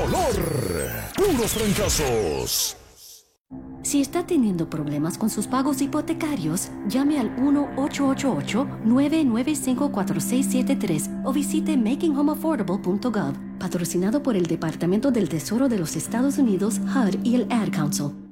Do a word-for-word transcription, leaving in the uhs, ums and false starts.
valor, puros fracasos. Si está teniendo problemas con sus pagos hipotecarios, llame al uno ocho ocho ocho, nueve nueve cinco, cuatro seis siete tres o visite making home affordable punto gov, patrocinado por el Departamento del Tesoro de los Estados Unidos, H U D y el Ad Council.